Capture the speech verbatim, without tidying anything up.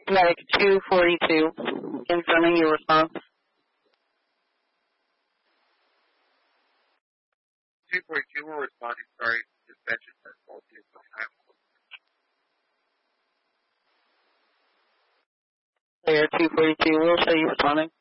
Medic two forty-two, confirming your response. two forty-two, we're responding. Sorry, dispatch is faulty. Player two forty-two, we'll show you responding.